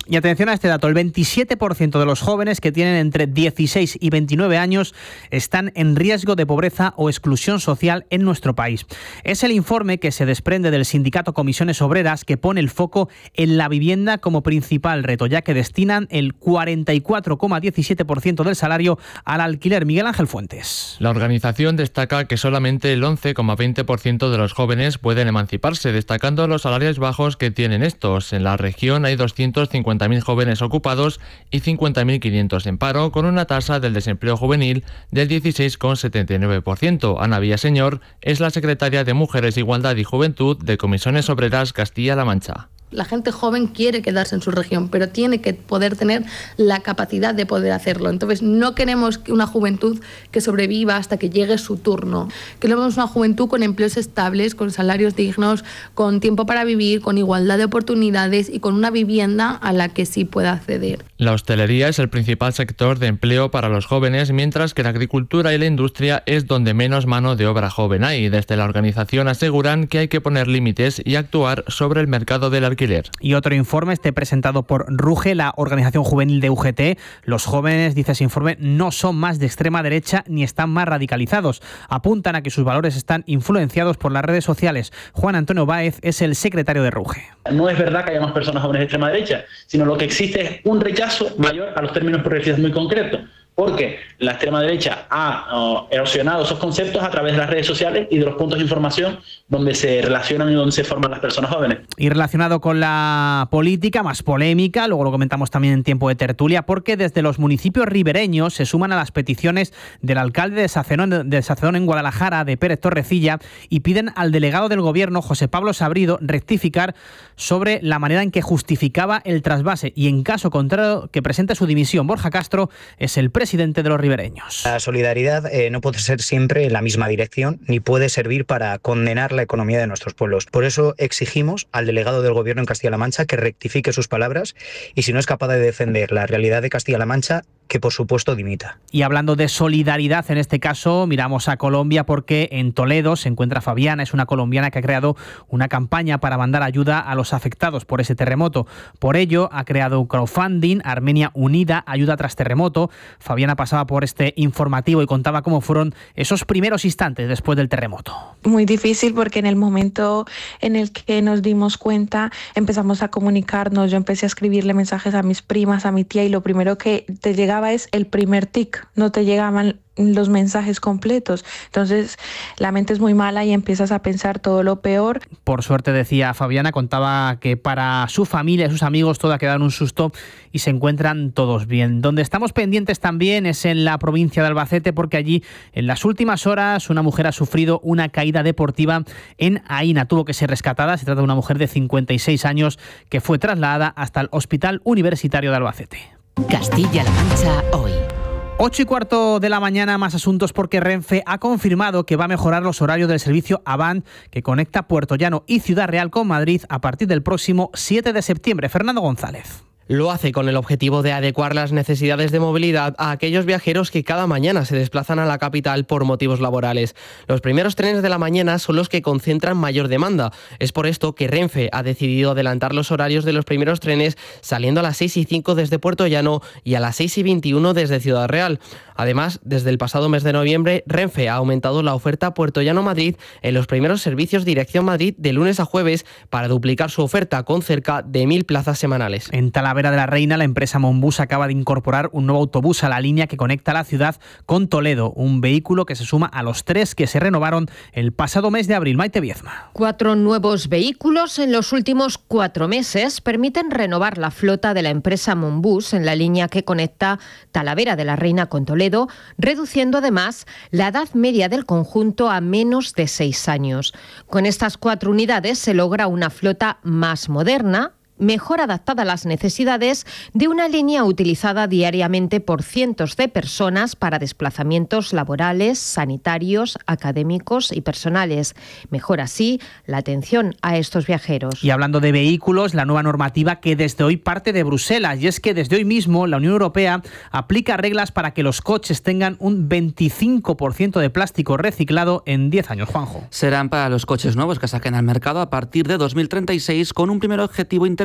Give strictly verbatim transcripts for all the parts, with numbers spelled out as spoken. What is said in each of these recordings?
Y atención a este dato, el veintisiete por ciento de los jóvenes que tienen entre dieciséis y veintinueve años están en riesgo de pobreza o exclusión social en nuestro país. Es el informe que se desprende del sindicato Comisiones Obreras, que pone el foco en la vivienda como principal reto, ya que destinan el cuarenta y cuatro coma diecisiete por ciento del salario al alquiler. Miguel Ángel Fuentes. La organización destaca que solamente el once coma veinte por ciento de los jóvenes pueden emanciparse, destacando los salarios bajos que tienen estos. En la región hay doscientos cincuenta mil jóvenes ocupados y cincuenta mil quinientos en paro, con una tasa del desempleo juvenil del dieciséis coma setenta y nueve por ciento. Ana Villaseñor es la secretaria de Mujeres, Igualdad y Juventud de Comisiones Obreras Castilla-La Mancha. La gente joven quiere quedarse en su región, pero tiene que poder tener la capacidad de poder hacerlo. Entonces, no queremos una juventud que sobreviva hasta que llegue su turno. Queremos una juventud con empleos estables, con salarios dignos, con tiempo para vivir, con igualdad de oportunidades y con una vivienda a la que sí pueda acceder. La hostelería es el principal sector de empleo para los jóvenes, mientras que la agricultura y la industria es donde menos mano de obra joven hay. Desde la organización aseguran que hay que poner límites y actuar sobre el mercado del alquiler. Y otro informe, este presentado por RUGE, la organización juvenil de U G T. Los jóvenes, dice ese informe, no son más de extrema derecha ni están más radicalizados. Apuntan a que sus valores están influenciados por las redes sociales. Juan Antonio Báez es el secretario de RUGE. No es verdad que haya más personas jóvenes de extrema derecha, sino lo que existe es un rechazo mayor a los términos progresistas muy concretos. Porque la extrema derecha ha uh, erosionado esos conceptos a través de las redes sociales y de los puntos de información donde se relacionan y donde se forman las personas jóvenes. Y relacionado con la política, más polémica, luego lo comentamos también en tiempo de tertulia, porque desde los municipios ribereños se suman a las peticiones del alcalde de Sacedón, de Sacedón en Guadalajara, de Pérez Torrecilla, y piden al delegado del Gobierno, José Pablo Sabrido, rectificar sobre la manera en que justificaba el trasvase y, en caso contrario, que presente su dimisión. Borja Castro es el presidente presidente de los ribereños. La solidaridad eh, no puede ser siempre en la misma dirección, ni puede servir para condenar la economía de nuestros pueblos. Por eso exigimos al delegado del Gobierno en Castilla-La Mancha que rectifique sus palabras y, si no es capaz de defender la realidad de Castilla-La Mancha, que por supuesto dimita. Y hablando de solidaridad, en este caso miramos a Colombia, porque en Toledo se encuentra Fabiana, es una colombiana que ha creado una campaña para mandar ayuda a los afectados por ese terremoto. Por ello ha creado un crowdfunding, Armenia Unida, ayuda tras terremoto. Fabiana pasaba por este informativo y contaba cómo fueron esos primeros instantes después del terremoto. Muy difícil, porque en el momento en el que nos dimos cuenta empezamos a comunicarnos, yo empecé a escribirle mensajes a mis primas, a mi tía, y lo primero que te llegaba es el primer tic, no te llegaban los mensajes completos. Entonces la mente es muy mala y empiezas a pensar todo lo peor. Por suerte, decía Fabiana, contaba que para su familia y sus amigos todo ha quedado en un susto y se encuentran todos bien. Donde estamos pendientes también es en la provincia de Albacete, porque allí en las últimas horas una mujer ha sufrido una caída deportiva en Aína. Tuvo que ser rescatada. Se trata de una mujer de cincuenta y seis años que fue trasladada hasta el Hospital Universitario de Albacete. Castilla-La Mancha hoy. Ocho y cuarto de la mañana, más asuntos, porque Renfe ha confirmado que va a mejorar los horarios del servicio Avant, que conecta Puerto Llano y Ciudad Real con Madrid a partir del próximo siete de septiembre. Fernando González. Lo hace con el objetivo de adecuar las necesidades de movilidad a aquellos viajeros que cada mañana se desplazan a la capital por motivos laborales. Los primeros trenes de la mañana son los que concentran mayor demanda. Es por esto que Renfe ha decidido adelantar los horarios de los primeros trenes, saliendo a las seis y cinco desde Puerto Llano y a las seis y veintiuno desde Ciudad Real. Además, desde el pasado mes de noviembre, Renfe ha aumentado la oferta Puerto Llano-Madrid en los primeros servicios Dirección Madrid de lunes a jueves para duplicar su oferta con cerca de mil plazas semanales. En Talavera de la Reina, la empresa Monbus acaba de incorporar un nuevo autobús a la línea que conecta la ciudad con Toledo, un vehículo que se suma a los tres que se renovaron el pasado mes de abril. Maite Viezma. Cuatro nuevos vehículos en los últimos cuatro meses permiten renovar la flota de la empresa Monbus en la línea que conecta Talavera de la Reina con Toledo, reduciendo además la edad media del conjunto a menos de seis años. Con estas cuatro unidades se logra una flota más moderna, mejor adaptada a las necesidades de una línea utilizada diariamente por cientos de personas para desplazamientos laborales, sanitarios, académicos y personales. Mejora así la atención a estos viajeros. Y hablando de vehículos, la nueva normativa que desde hoy parte de Bruselas, y es que desde hoy mismo la Unión Europea aplica reglas para que los coches tengan un veinticinco por ciento de plástico reciclado en diez años. Juanjo. Serán para los coches nuevos que saquen al mercado a partir de dos mil treinta y seis, con un primer objetivo intermedio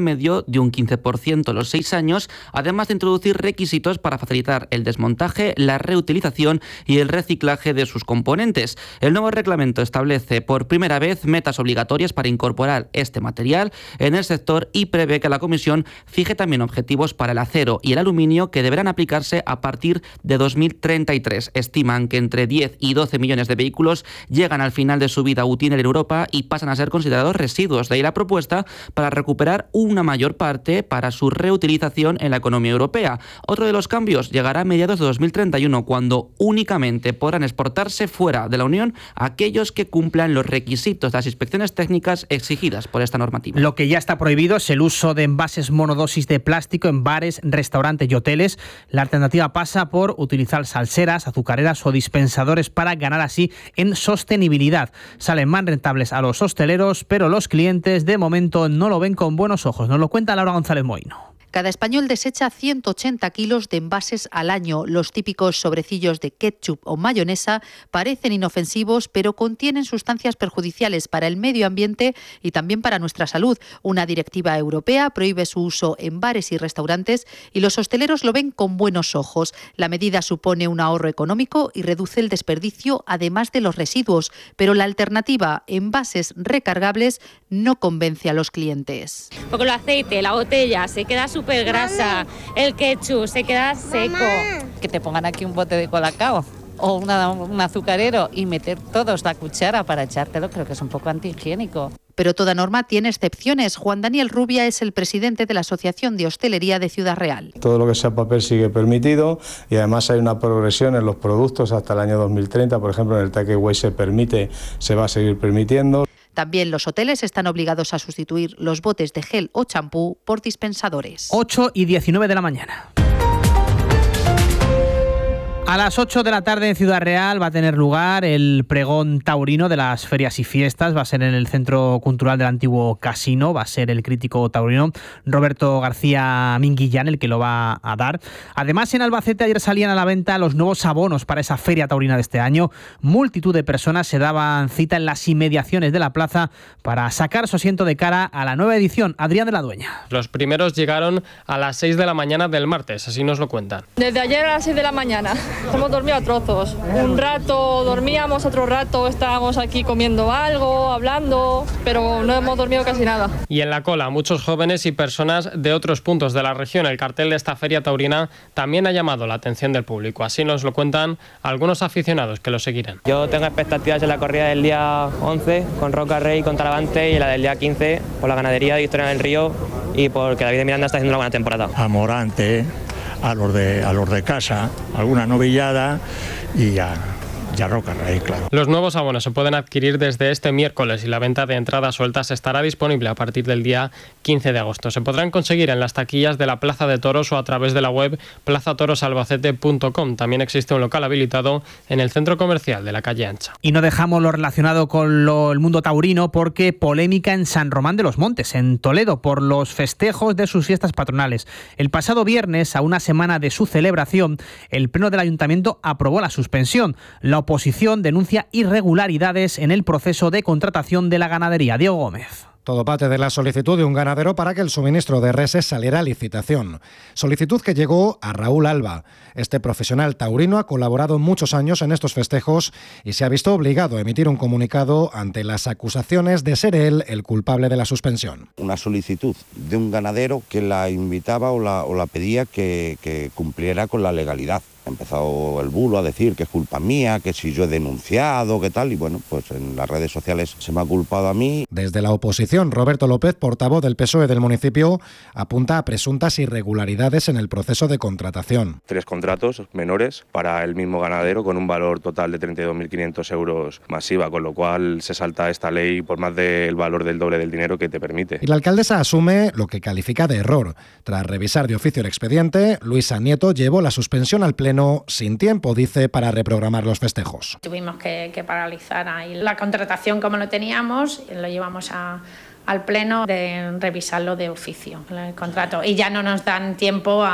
intermedio de un quince por ciento a los seis años, además de introducir requisitos para facilitar el desmontaje, la reutilización y el reciclaje de sus componentes. El nuevo reglamento establece por primera vez metas obligatorias para incorporar este material en el sector y prevé que la Comisión fije también objetivos para el acero y el aluminio que deberán aplicarse a partir de dos mil treinta y tres. Estiman que entre diez y doce millones de vehículos llegan al final de su vida útil en Europa y pasan a ser considerados residuos. De ahí la propuesta para recuperar una mayor parte para su reutilización en la economía europea. Otro de los cambios llegará a mediados de dos mil treinta y uno, cuando únicamente podrán exportarse fuera de la Unión aquellos que cumplan los requisitos de las inspecciones técnicas exigidas por esta normativa. Lo que ya está prohibido es el uso de envases monodosis de plástico en bares, restaurantes y hoteles. La alternativa pasa por utilizar salseras, azucareras o dispensadores para ganar así en sostenibilidad. Salen más rentables a los hosteleros, pero los clientes de momento no lo ven con buenos ojos. Nos lo cuenta Laura González Moino. Cada español desecha ciento ochenta kilos de envases al año. Los típicos sobrecillos de ketchup o mayonesa parecen inofensivos, pero contienen sustancias perjudiciales para el medio ambiente y también para nuestra salud. Una directiva europea prohíbe su uso en bares y restaurantes y los hosteleros lo ven con buenos ojos. La medida supone un ahorro económico y reduce el desperdicio, además de los residuos, pero la alternativa, envases recargables, no convence a los clientes. Porque el aceite, la botella, se queda súper grasa, el ketchup se queda seco. Que te pongan aquí un bote de colacao o una, un azucarero y meter todos la cuchara para echártelo, creo que es un poco antihigiénico. Pero toda norma tiene excepciones. Juan Daniel Rubia es el presidente de la Asociación de Hostelería de Ciudad Real. Todo lo que sea papel sigue permitido y además hay una progresión en los productos hasta el año dos mil treinta. Por ejemplo, en el takeaway se permite, se va a seguir permitiendo. También los hoteles están obligados a sustituir los botes de gel o champú por dispensadores. ocho y diecinueve de la mañana. A las ocho de la tarde en Ciudad Real va a tener lugar el pregón taurino de las ferias y fiestas. Va a ser en el Centro Cultural del Antiguo Casino. Va a ser el crítico taurino Roberto García Minguillán el que lo va a dar. Además, en Albacete ayer salían a la venta los nuevos abonos para esa feria taurina de este año. Multitud de personas se daban cita en las inmediaciones de la plaza para sacar su asiento de cara a la nueva edición. Adrián de la Dueña. Los primeros llegaron a las seis de la mañana del martes, así nos lo cuentan. Desde ayer a las seis de la mañana. Hemos dormido a trozos. Un rato dormíamos, otro rato estábamos aquí comiendo algo, hablando, pero no hemos dormido casi nada. Y en la cola, muchos jóvenes y personas de otros puntos de la región. El cartel de esta feria taurina también ha llamado la atención del público. Así nos lo cuentan algunos aficionados que lo seguirán. Yo tengo expectativas en la corrida del día once con Roca Rey, con Talavante, y la del día quince por la ganadería de Historia del Río y porque David de Miranda está haciendo una buena temporada. A Morante, a los de, a los de casa, alguna novillada y ya. Ya Roca Rey, claro. Los nuevos abonos se pueden adquirir desde este miércoles y la venta de entradas sueltas estará disponible a partir del día quince de agosto. Se podrán conseguir en las taquillas de la Plaza de Toros o a través de la web plaza toros albacete punto com. También existe un local habilitado en el centro comercial de la Calle Ancha. Y no dejamos lo relacionado con lo, el mundo taurino porque polémica en San Román de los Montes, en Toledo, por los festejos de sus fiestas patronales. El pasado viernes, a una semana de su celebración, el Pleno del Ayuntamiento aprobó la suspensión. La oposición denuncia irregularidades en el proceso de contratación de la ganadería. Diego Gómez. Todo parte de la solicitud de un ganadero para que el suministro de reses saliera a licitación. Solicitud que llegó a Raúl Alba. Este profesional taurino ha colaborado muchos años en estos festejos y se ha visto obligado a emitir un comunicado ante las acusaciones de ser él el culpable de la suspensión. Una solicitud de un ganadero que la invitaba o la, o la pedía que, que cumpliera con la legalidad. Ha empezado el bulo a decir que es culpa mía, que si yo he denunciado, que tal, y bueno, pues en las redes sociales se me ha culpado a mí. Desde la oposición, Roberto López, portavoz del P S O E del municipio, apunta a presuntas irregularidades en el proceso de contratación. Tres contratos menores para el mismo ganadero con un valor total de treinta y dos mil quinientos euros masiva, con lo cual se salta esta ley por más del valor del doble del dinero que te permite. Y la alcaldesa asume lo que califica de error. Tras revisar de oficio el expediente, Luisa Nieto llevó la suspensión al Pleno sin tiempo, dice, para reprogramar los festejos. Tuvimos que, que paralizar ahí la contratación como lo teníamos y lo llevamos a, al Pleno de revisarlo de oficio, el contrato. Y ya no nos dan tiempo a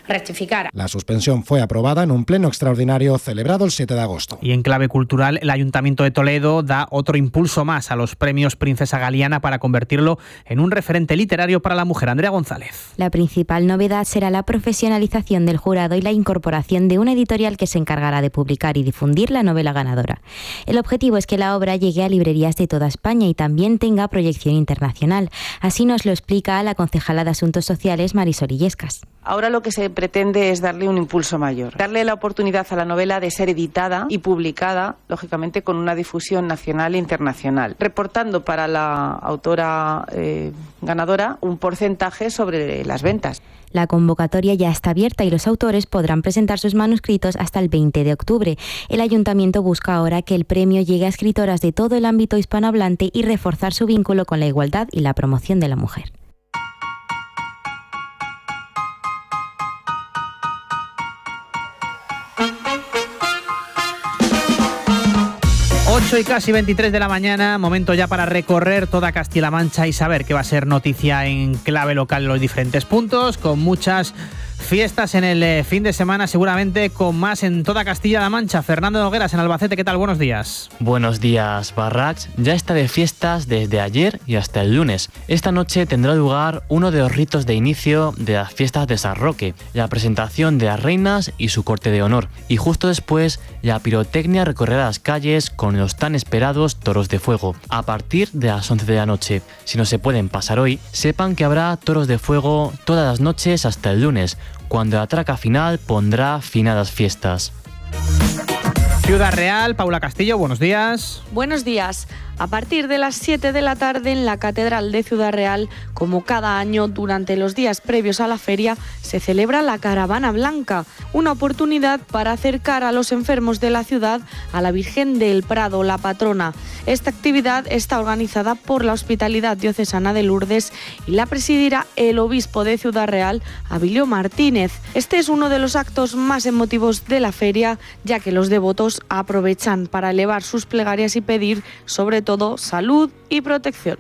rectificara. La suspensión fue aprobada en un pleno extraordinario celebrado el siete de agosto. Y en clave cultural, el Ayuntamiento de Toledo da otro impulso más a los premios Princesa Galiana para convertirlo en un referente literario para la mujer. Andrea González. La principal novedad será la profesionalización del jurado y la incorporación de una editorial que se encargará de publicar y difundir la novela ganadora. El objetivo es que la obra llegue a librerías de toda España y también tenga proyección internacional. Así nos lo explica la concejala de Asuntos Sociales, Marisol Illescas. Ahora lo que se pretende es darle un impulso mayor, darle la oportunidad a la novela de ser editada y publicada, lógicamente con una difusión nacional e internacional, reportando para la autora eh, ganadora un porcentaje sobre las ventas. La convocatoria ya está abierta y los autores podrán presentar sus manuscritos hasta el veinte de octubre. El Ayuntamiento busca ahora que el premio llegue a escritoras de todo el ámbito hispanohablante y reforzar su vínculo con la igualdad y la promoción de la mujer. ocho y casi veintitrés de la mañana, momento ya para recorrer toda Castilla-La Mancha y saber qué va a ser noticia en clave local en los diferentes puntos, con muchas fiestas en el eh, fin de semana, seguramente con más en toda Castilla-La Mancha. Fernando Nogueras en Albacete, ¿qué tal? Buenos días. Buenos días, Barrach. Ya está de fiestas desde ayer y hasta el lunes. Esta noche tendrá lugar uno de los ritos de inicio de las fiestas de San Roque, la presentación de las reinas y su corte de honor. Y justo después, la pirotecnia recorrerá las calles con los tan esperados toros de fuego, a partir de las once de la noche. Si no se pueden pasar hoy, sepan que habrá toros de fuego todas las noches hasta el lunes, cuando la traca final pondrá fin a las fiestas. Ciudad Real, Paula Castillo, buenos días. Buenos días. A partir de las siete de la tarde en la Catedral de Ciudad Real, como cada año durante los días previos a la feria, se celebra la Caravana Blanca, una oportunidad para acercar a los enfermos de la ciudad a la Virgen del Prado, la patrona. Esta actividad está organizada por la Hospitalidad Diocesana de Lourdes y la presidirá el obispo de Ciudad Real, Abilio Martínez. Este es uno de los actos más emotivos de la feria, ya que los devotos aprovechan para elevar sus plegarias y pedir, sobre todo, salud y protección.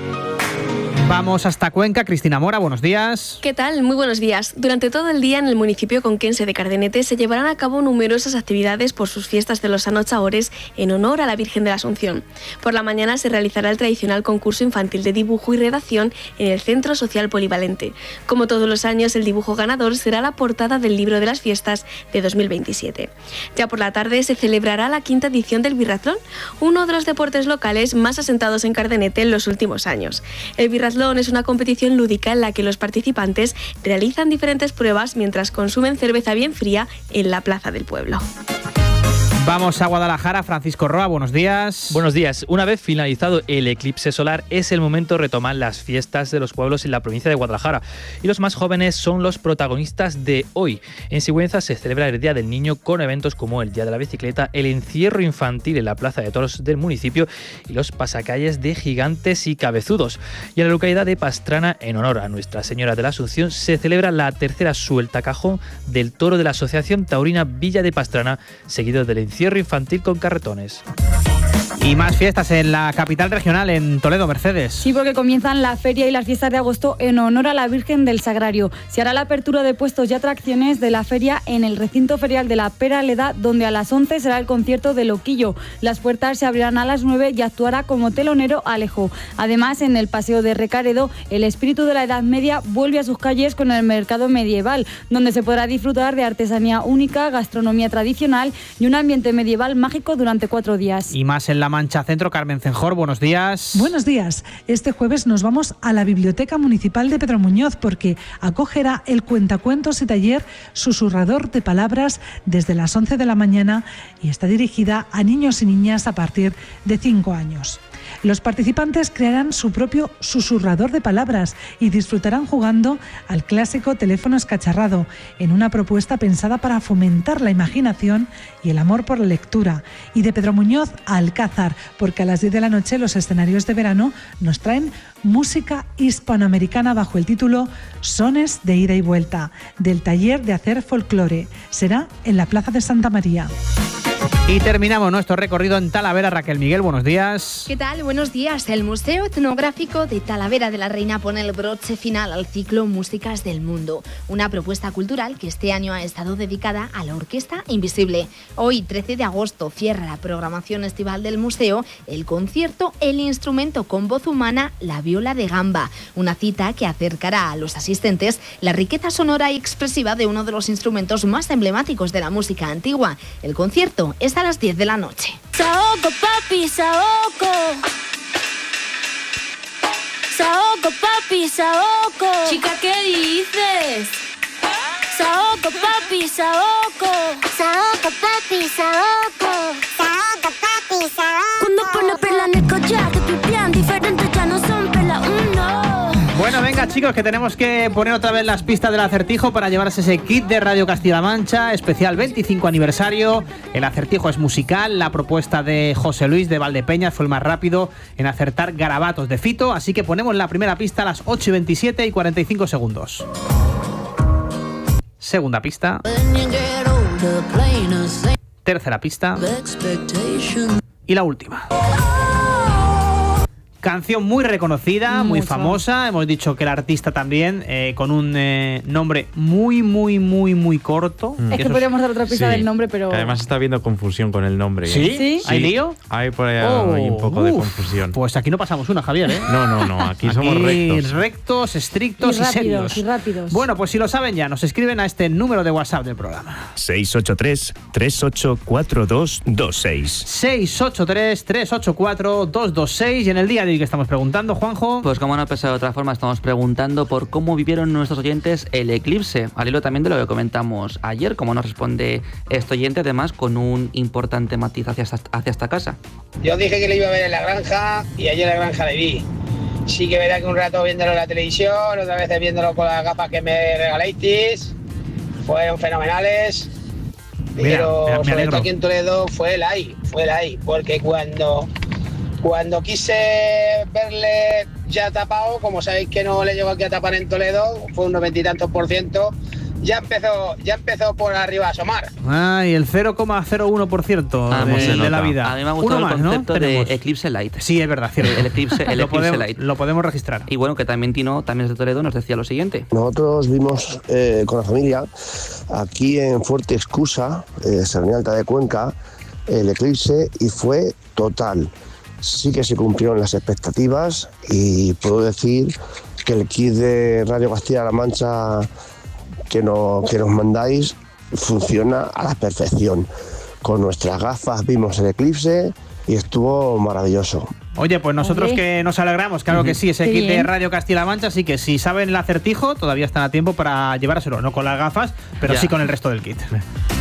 Vamos hasta Cuenca. Cristina Mora, buenos días. ¿Qué tal? Muy buenos días. Durante todo el día en el municipio conquense de Cardenete se llevarán a cabo numerosas actividades por sus fiestas de los Anochaores en honor a la Virgen de la Asunción. Por la mañana se realizará el tradicional concurso infantil de dibujo y redacción en el Centro Social Polivalente. Como todos los años, el dibujo ganador será la portada del libro de las fiestas de dos mil veintisiete. Ya por la tarde se celebrará la quinta edición del birratlón, uno de los deportes locales más asentados en Cardenete en los últimos años. El birratlón es una competición lúdica en la que los participantes realizan diferentes pruebas mientras consumen cerveza bien fría en la plaza del pueblo. Vamos a Guadalajara. Francisco Roa, buenos días. Buenos días. Una vez finalizado el eclipse solar, es el momento de retomar las fiestas de los pueblos en la provincia de Guadalajara. Y los más jóvenes son los protagonistas de hoy. En Sigüenza se celebra el Día del Niño con eventos como el Día de la Bicicleta, el encierro infantil en la Plaza de Toros del municipio y los pasacalles de gigantes y cabezudos. Y en la localidad de Pastrana, en honor a Nuestra Señora de la Asunción, se celebra la tercera suelta cajón del toro de la Asociación Taurina Villa de Pastrana, seguido del encierro infantil con carretones. Y más fiestas en la capital regional, en Toledo, Mercedes. Sí, porque comienzan la feria y las fiestas de agosto en honor a la Virgen del Sagrario. Se hará la apertura de puestos y atracciones de la feria en el recinto ferial de la Peraleda, donde a las once será el concierto de Loquillo. Las puertas se abrirán a las nueve y actuará como telonero Alejo. Además, en el Paseo de Recaredo, el espíritu de la Edad Media vuelve a sus calles con el mercado medieval, donde se podrá disfrutar de artesanía única, gastronomía tradicional y un ambiente medieval mágico durante cuatro días. Y más en la Mancha Centro, Carmen Cenjor, buenos días. Buenos días. Este jueves nos vamos a la Biblioteca Municipal de Pedro Muñoz porque acogerá el cuentacuentos y taller Susurrador de Palabras desde las once de la mañana y está dirigida a niños y niñas a partir de cinco años. Los participantes crearán su propio susurrador de palabras y disfrutarán jugando al clásico teléfono escacharrado, en una propuesta pensada para fomentar la imaginación y el amor por la lectura. Y de Pedro Muñoz a Alcázar, porque a las diez de la noche los escenarios de verano nos traen música hispanoamericana bajo el título Sones de ida y vuelta, del taller de hacer folclore. Será en la Plaza de Santa María. Y terminamos nuestro recorrido en Talavera. Raquel Miguel, buenos días. ¿Qué tal? Buenos días. El Museo Etnográfico de Talavera de la Reina pone el broche final al ciclo Músicas del Mundo, una propuesta cultural que este año ha estado dedicada a la Orquesta Invisible. Hoy, trece de agosto, cierra la programación estival del museo el concierto El Instrumento con Voz Humana, la Viola de Gamba, una cita que acercará a los asistentes la riqueza sonora y expresiva de uno de los instrumentos más emblemáticos de la música antigua. El concierto es a las diez de la noche. Saoco, papi, saoco. Saoco, papi, saoco. Chica, ¿qué dices? Saoco, papi, saoco. Saoco, papi, saoco. Saoco, papi, saoco. Cuando pone perla en el collar, te pipián diferentes, ya no son perla uno. Bueno, venga chicos, que tenemos que poner otra vez las pistas del acertijo para llevarse ese kit de Radio Castilla-La Mancha, especial veinticinco aniversario. El acertijo es musical, la propuesta de José Luis de Valdepeñas fue el más rápido en acertar garabatos de Fito, así que ponemos la primera pista a las ocho y veintisiete y cuarenta y cinco segundos. Segunda pista. Tercera pista. Y la última. Canción muy reconocida, muy Mucho. famosa. Hemos dicho que el artista también, eh, con un eh, nombre muy, muy, muy, muy corto. Es que Eso podríamos dar otra pista Sí, del nombre, pero... que además está habiendo confusión con el nombre. ¿Sí? ¿eh? ¿Sí? ¿Hay lío? Hay por ahí Oh, hay un poco de uf. confusión. Pues aquí no pasamos una, Javier, ¿eh? No, no, no. Aquí, somos rectos. rectos, estrictos y y, rápidos, serios. y rápidos. Bueno, pues si lo saben ya, nos escriben a este número de WhatsApp del programa. seis ocho tres, tres ocho cuatro dos dos seis. seis ocho tres, tres ocho cuatro dos dos seis. Y en el día de hoy que estamos preguntando, Juanjo... Pues como no pensado de otra forma, estamos preguntando por cómo vivieron nuestros oyentes el eclipse, al hilo también de lo que comentamos ayer, cómo nos responde este oyente, además con un importante matiz hacia esta, hacia esta casa. Yo dije que le iba a ver en la granja y ayer en la granja le vi. Sí que verá que un rato viéndolo en la televisión, otras veces viéndolo con las gafas que me regalasteis, fueron fenomenales. Mira, Pero me- me sobre alegro. todo aquí en Toledo fue el ahí, fue el ahí, porque cuando, cuando quise verle ya tapado, como sabéis que no le llegó aquí a tapar en Toledo, fue un noventa y tantos por ciento, ya empezó, ya empezó por arriba a asomar. Ay, el cero coma cero uno por ciento Ah, de, pues se de la nota. vida. A mí me ha gustado Uno el más, ¿no? concepto de Tenemos. eclipse light. Sí, es verdad, cierto. El eclipse, el lo, eclipse podemos, light. lo podemos registrar. Y bueno, que también Tino, también es de Toledo, nos decía lo siguiente. Nosotros vimos eh, con la familia aquí en Fuerte Excusa, eh, Serranía Alta de Cuenca, el eclipse y fue total. Sí que se cumplieron las expectativas y puedo decir que el kit de Radio Castilla-La Mancha que, no, que nos mandáis funciona a la perfección. Con nuestras gafas vimos el eclipse y estuvo maravilloso. Oye, pues nosotros Hombre. que nos alegramos, claro que sí, ese Qué kit de bien. Radio Castilla-La Mancha, así que si saben el acertijo, todavía están a tiempo para llevárselo, no con las gafas, pero Ya. sí con el resto del kit.